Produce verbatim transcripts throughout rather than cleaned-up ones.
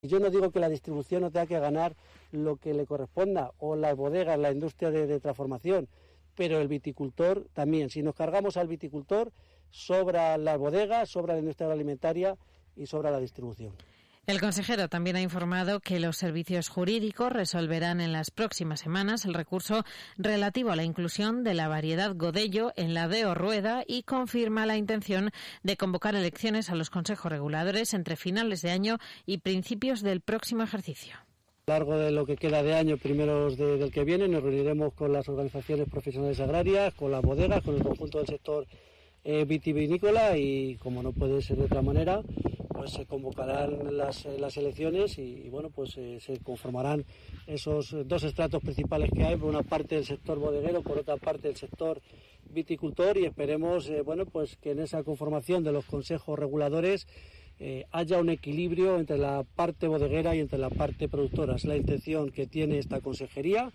Yo no digo que la distribución no tenga que ganar lo que le corresponda, o las bodegas, la industria de, de transformación, pero el viticultor también. Si nos cargamos al viticultor, sobra las bodegas, sobra la industria agroalimentaria y sobra la distribución. El consejero también ha informado que los servicios jurídicos resolverán en las próximas semanas el recurso relativo a la inclusión de la variedad Godello en la D E O Rueda y confirma la intención de convocar elecciones a los consejos reguladores entre finales de año y principios del próximo ejercicio. A lo largo de lo que queda de año, primeros de, del que viene, nos reuniremos con las organizaciones profesionales agrarias, con las bodegas, con el conjunto del sector eh, vitivinícola y, como no puede ser de otra manera, pues se convocarán las, las elecciones y, y bueno, pues eh, se conformarán esos dos estratos principales que hay, por una parte el sector bodeguero, por otra parte el sector viticultor, y esperemos eh, bueno, pues que en esa conformación de los consejos reguladores eh, haya un equilibrio entre la parte bodeguera y entre la parte productora. Es la intención que tiene esta consejería.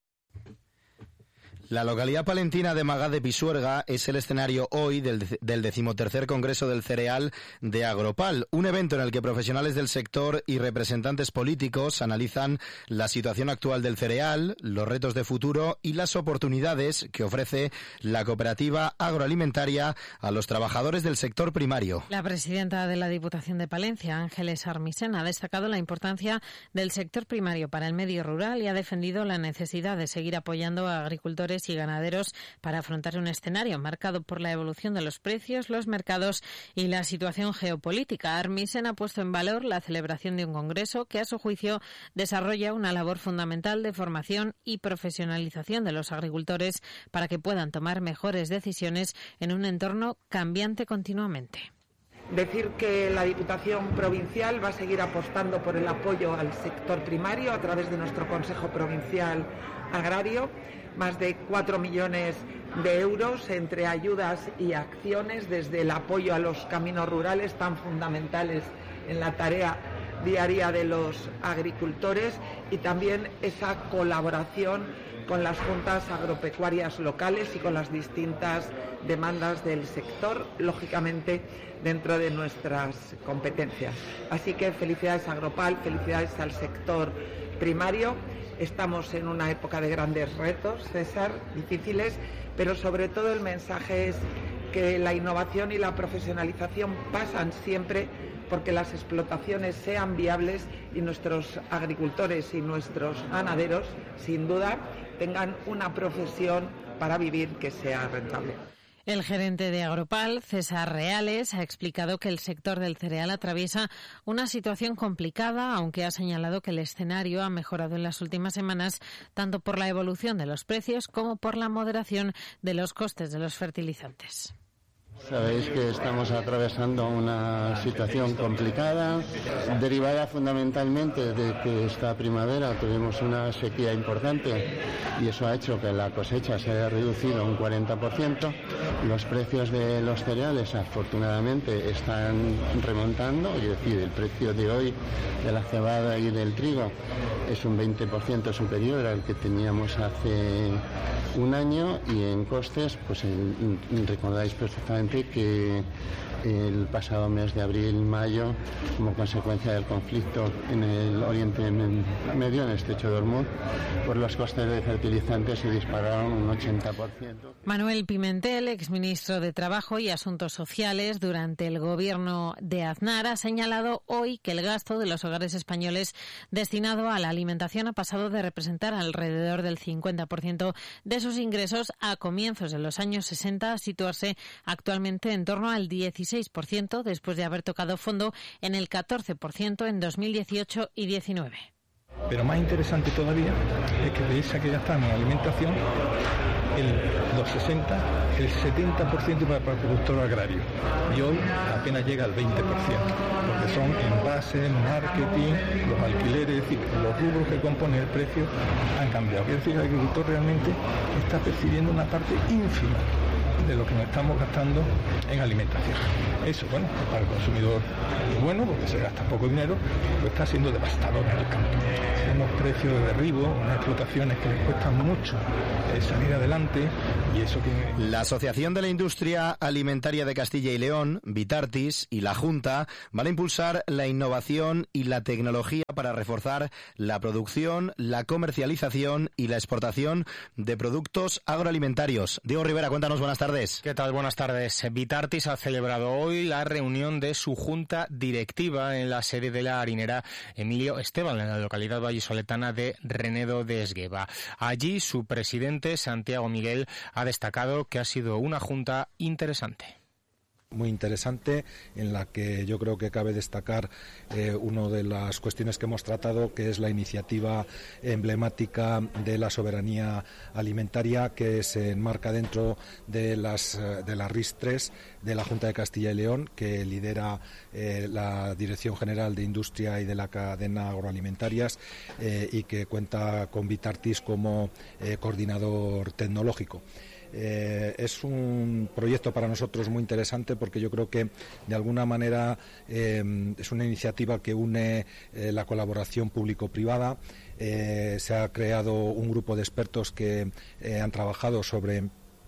La localidad palentina de Magá de Pisuerga es el escenario hoy del, del decimotercer Congreso del Cereal de Agropal, un evento en el que profesionales del sector y representantes políticos analizan la situación actual del cereal, los retos de futuro y las oportunidades que ofrece la cooperativa agroalimentaria a los trabajadores del sector primario. La presidenta de la Diputación de Palencia, Ángeles Armisen, ha destacado la importancia del sector primario para el medio rural y ha defendido la necesidad de seguir apoyando a agricultores y ganaderos para afrontar un escenario marcado por la evolución de los precios, los mercados y la situación geopolítica. Armisen ha puesto en valor la celebración de un congreso que, a su juicio, desarrolla una labor fundamental de formación y profesionalización de los agricultores para que puedan tomar mejores decisiones en un entorno cambiante continuamente. Decir que la Diputación Provincial va a seguir apostando por el apoyo al sector primario a través de nuestro Consejo Provincial Agrario, más de cuatro millones de euros entre ayudas y acciones, desde el apoyo a los caminos rurales tan fundamentales en la tarea diaria de los agricultores, y también esa colaboración con las juntas agropecuarias locales y con las distintas demandas del sector, lógicamente dentro de nuestras competencias. Así que felicidades a Agropal, felicidades al sector primario. Estamos en una época de grandes retos, César, difíciles, pero sobre todo el mensaje es que la innovación y la profesionalización pasan siempre porque las explotaciones sean viables y nuestros agricultores y nuestros ganaderos, sin duda, tengan una profesión para vivir que sea rentable. El gerente de Agropal, César Reales, ha explicado que el sector del cereal atraviesa una situación complicada, aunque ha señalado que el escenario ha mejorado en las últimas semanas, tanto por la evolución de los precios como por la moderación de los costes de los fertilizantes. Sabéis que estamos atravesando una situación complicada, derivada fundamentalmente de que esta primavera tuvimos una sequía importante y eso ha hecho que la cosecha se haya reducido un cuarenta por ciento. Los precios de los cereales afortunadamente están remontando, es decir, el precio de hoy de la cebada y del trigo es un veinte por ciento superior al que teníamos hace un año, y en costes, pues en, en, recordáis perfectamente que el pasado mes de abril-mayo, como consecuencia del conflicto en el Oriente Medio, en el estrecho de Hormuz, pues los costes de fertilizantes se dispararon un ochenta por ciento. Manuel Pimentel, exministro de Trabajo y Asuntos Sociales durante el gobierno de Aznar, ha señalado hoy que el gasto de los hogares españoles destinado a la alimentación ha pasado de representar alrededor del cincuenta por ciento de sus ingresos a comienzos de los años sesenta a situarse actualmente en torno al dieciséis por ciento, después de haber tocado fondo en el catorce por ciento en dos mil dieciocho y diecinueve. Pero más interesante todavía es que de esa que ya está en alimentación, el, los sesenta, el setenta por ciento para el productor agrario, y hoy apenas llega al veinte por ciento, porque son envases, marketing, los alquileres, es decir, los rubros que componen el precio han cambiado. Es decir, el agricultor realmente está percibiendo una parte ínfima de lo que nos estamos gastando en alimentación. Eso, bueno, para el consumidor es bueno porque se gasta poco dinero, pero está siendo devastador en el campo. Unos precios de derribo, unas explotaciones que les cuestan mucho eh, salir adelante y eso que... La Asociación de la Industria Alimentaria de Castilla y León, Vitartis, y la Junta van a impulsar la innovación y la tecnología para reforzar la producción, la comercialización y la exportación de productos agroalimentarios. Diego Rivera, cuéntanos, buenas tardes. ¿Qué tal? Buenas tardes. Vitartis ha celebrado hoy la reunión de su junta directiva en la sede de la harinera Emilio Esteban, en la localidad vallisoletana de Renedo de Esgueva. Allí su presidente, Santiago Miguel, ha destacado que ha sido una junta interesante. Muy interesante, en la que yo creo que cabe destacar eh, una de las cuestiones que hemos tratado, que es la iniciativa emblemática de la soberanía alimentaria, que se enmarca dentro de las de la R I S tres de la Junta de Castilla y León, que lidera eh, la Dirección General de Industria y de la Cadena Agroalimentarias eh, y que cuenta con Vitartis como eh, coordinador tecnológico. Eh, es un proyecto para nosotros muy interesante porque yo creo que de alguna manera eh, es una iniciativa que une eh, la colaboración público-privada. Eh, se ha creado un grupo de expertos que eh, han trabajado sobre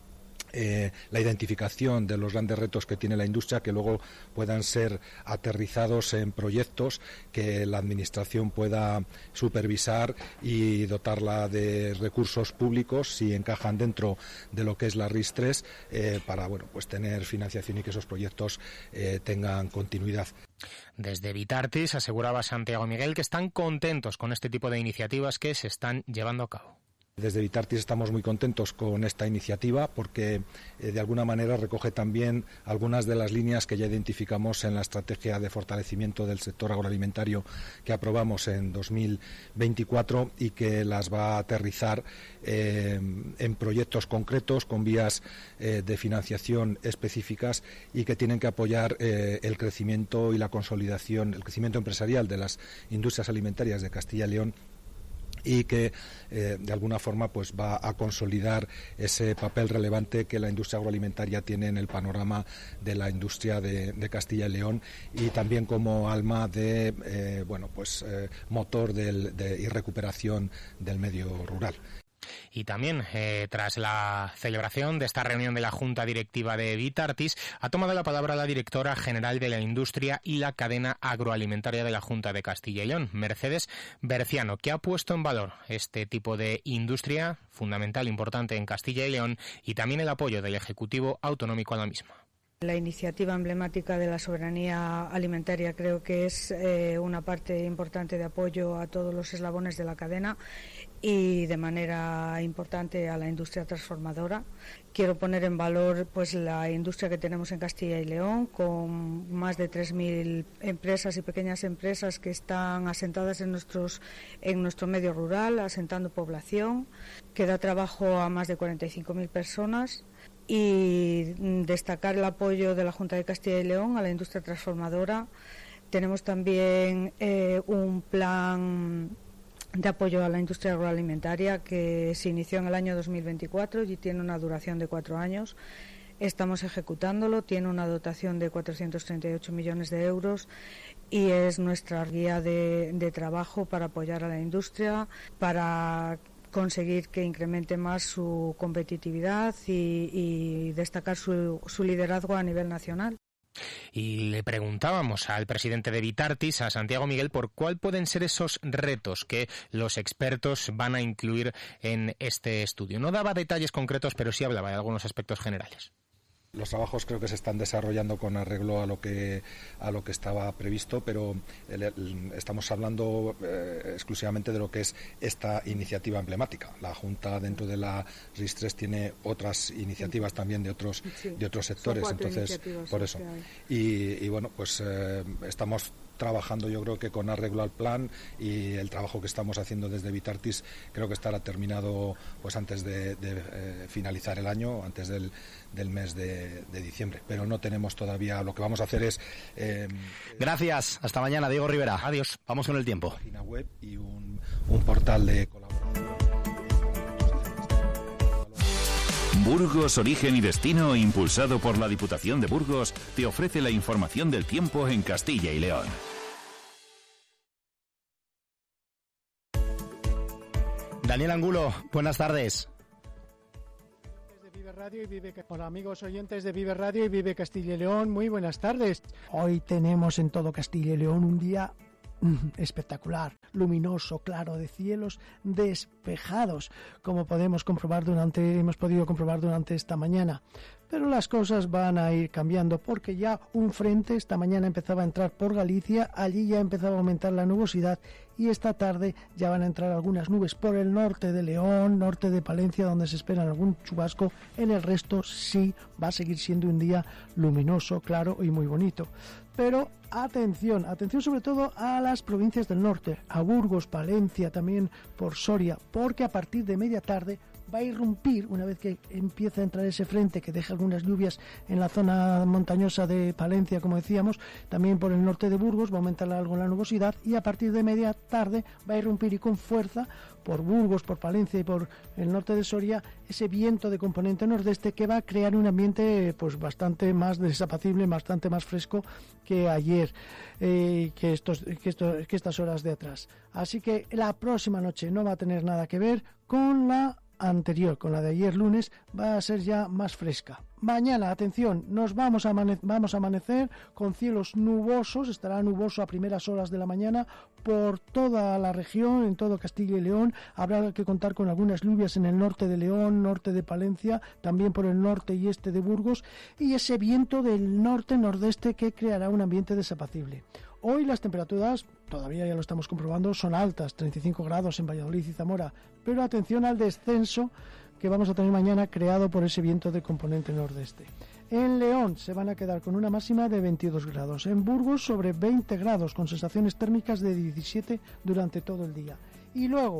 Eh, la identificación de los grandes retos que tiene la industria, que luego puedan ser aterrizados en proyectos que la Administración pueda supervisar y dotarla de recursos públicos si encajan dentro de lo que es la R I S tres eh, para bueno, pues tener financiación y que esos proyectos eh, tengan continuidad. Desde Vitartis aseguraba Santiago Miguel que están contentos con este tipo de iniciativas que se están llevando a cabo. Desde Vitartis estamos muy contentos con esta iniciativa porque eh, de alguna manera recoge también algunas de las líneas que ya identificamos en la estrategia de fortalecimiento del sector agroalimentario que aprobamos en dos mil veinticuatro y que las va a aterrizar eh, en proyectos concretos con vías eh, de financiación específicas y que tienen que apoyar eh, el crecimiento y la consolidación, el crecimiento empresarial de las industrias alimentarias de Castilla y León, y que eh, de alguna forma pues va a consolidar ese papel relevante que la industria agroalimentaria tiene en el panorama de la industria de, de Castilla y León y también como alma de eh, bueno pues eh, motor del, de, y recuperación del medio rural. Y también, eh, tras la celebración de esta reunión de la Junta Directiva de Vitartis, ha tomado la palabra la directora general de la Industria y la Cadena Agroalimentaria de la Junta de Castilla y León, Mercedes Berciano, que ha puesto en valor este tipo de industria fundamental, importante en Castilla y León, y también el apoyo del Ejecutivo Autonómico a la misma. La iniciativa emblemática de la soberanía alimentaria creo que es eh, una parte importante de apoyo a todos los eslabones de la cadena y de manera importante a la industria transformadora. Quiero poner en valor pues la industria que tenemos en Castilla y León, con más de tres mil empresas y pequeñas empresas que están asentadas en nuestros en nuestro medio rural, asentando población, que da trabajo a más de cuarenta y cinco mil personas. Y destacar el apoyo de la Junta de Castilla y León a la industria transformadora. Tenemos también eh, un plan de apoyo a la industria agroalimentaria que se inició en el año dos mil veinticuatro y tiene una duración de cuatro años. Estamos ejecutándolo, tiene una dotación de cuatrocientos treinta y ocho millones de euros y es nuestra guía de, de trabajo para apoyar a la industria, para conseguir que incremente más su competitividad y, y destacar su, su liderazgo a nivel nacional. Y le preguntábamos al presidente de Vitartis, a Santiago Miguel, por cuál pueden ser esos retos que los expertos van a incluir en este estudio. No daba detalles concretos, pero sí hablaba de algunos aspectos generales. Los trabajos creo que se están desarrollando con arreglo a lo que a lo que estaba previsto, pero el, el, estamos hablando eh, exclusivamente de lo que es esta iniciativa emblemática. La Junta dentro de la R I S tres tiene otras iniciativas también de otros sí, de otros sectores, entonces por eso. Y, y bueno, pues eh, estamos trabajando yo creo que con arreglo al plan y el trabajo que estamos haciendo desde Vitartis creo que estará terminado pues antes de, de eh, finalizar el año, antes del, del mes de, de diciembre, pero no tenemos todavía, lo que vamos a hacer es eh, gracias, hasta mañana Diego Rivera, adiós, vamos con el tiempo. Una página web y un, un portal de colaboración. Burgos, Origen y Destino, impulsado por la Diputación de Burgos, te ofrece la información del tiempo en Castilla y León. Daniel Angulo, buenas tardes. Vive Radio y Vive, hola amigos oyentes de Vive Radio y Vive Castilla y León, muy buenas tardes. Hoy tenemos en todo Castilla y León un día espectacular, luminoso, claro, de cielos despejados, como podemos comprobar durante, hemos podido comprobar durante esta mañana. Pero las cosas van a ir cambiando porque ya un frente esta mañana empezaba a entrar por Galicia, allí ya empezaba a aumentar la nubosidad y esta tarde ya van a entrar algunas nubes por el norte de León, norte de Palencia, donde se esperan algún chubasco. En el resto sí va a seguir siendo un día luminoso, claro y muy bonito. Pero atención, atención sobre todo a las provincias del norte, a Burgos, Palencia, también por Soria, porque a partir de media tarde va a irrumpir, una vez que empieza a entrar ese frente que deja algunas lluvias en la zona montañosa de Palencia, como decíamos, también por el norte de Burgos va a aumentar algo la nubosidad y a partir de media tarde va a irrumpir y con fuerza por Burgos, por Palencia y por el norte de Soria ese viento de componente nordeste que va a crear un ambiente pues bastante más desapacible, bastante más fresco que ayer, eh, que, estos, que, estos, que estas horas de atrás. Así que la próxima noche no va a tener nada que ver con la anterior, con la de ayer lunes, va a ser ya más fresca. Mañana, atención, nos vamos a, amane- vamos a amanecer con cielos nubosos, estará nuboso a primeras horas de la mañana por toda la región, en todo Castilla y León. Habrá que contar con algunas lluvias en el norte de León, norte de Palencia, también por el norte y este de Burgos, y ese viento del norte-nordeste que creará un ambiente desapacible. Hoy las temperaturas, todavía ya lo estamos comprobando, son altas, treinta y cinco grados en Valladolid y Zamora, pero atención al descenso que vamos a tener mañana creado por ese viento de componente nordeste. En León se van a quedar con una máxima de veintidós grados, en Burgos sobre veinte grados, con sensaciones térmicas de diecisiete durante todo el día. Y luego,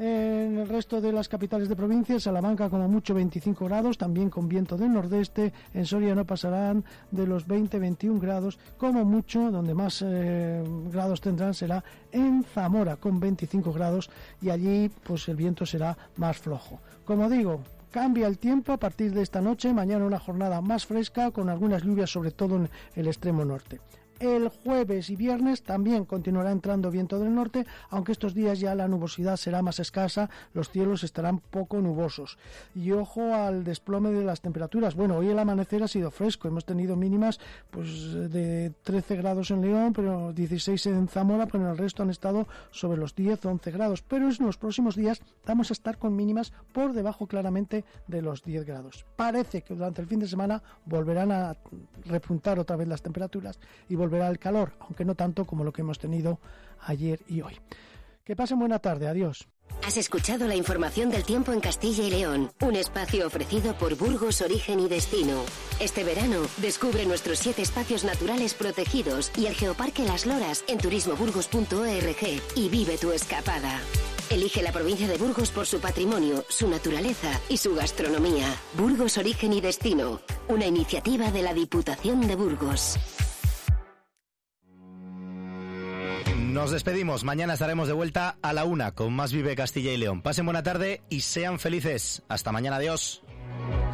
en el resto de las capitales de provincia, Salamanca como mucho veinticinco grados, también con viento del nordeste. En Soria no pasarán de los veinte a veintiún grados, como mucho, donde más eh, grados tendrán será en Zamora con veinticinco grados y allí pues el viento será más flojo. Como digo, cambia el tiempo a partir de esta noche, mañana una jornada más fresca con algunas lluvias sobre todo en el extremo norte. El jueves y viernes también continuará entrando viento del norte, aunque estos días ya la nubosidad será más escasa, los cielos estarán poco nubosos. Y ojo al desplome de las temperaturas. Bueno, hoy el amanecer ha sido fresco, hemos tenido mínimas pues de trece grados en León, pero dieciséis en Zamora, pero en el resto han estado sobre los diez o once grados. Pero en los próximos días vamos a estar con mínimas por debajo claramente de los diez grados. Parece que durante el fin de semana volverán a repuntar otra vez las temperaturas y volverá el calor, aunque no tanto como lo que hemos tenido ayer y hoy. Que pasen buena tarde, adiós. Has escuchado la información del tiempo en Castilla y León, un espacio ofrecido por Burgos, Origen y Destino. Este verano, descubre nuestros siete espacios naturales protegidos y el Geoparque Las Loras en turismo burgos punto org y vive tu escapada. Elige la provincia de Burgos por su patrimonio, su naturaleza y su gastronomía. Burgos, Origen y Destino, una iniciativa de la Diputación de Burgos. Nos despedimos. Mañana estaremos de vuelta a la una con más Vive Castilla y León. Pasen buena tarde y sean felices. Hasta mañana. Adiós.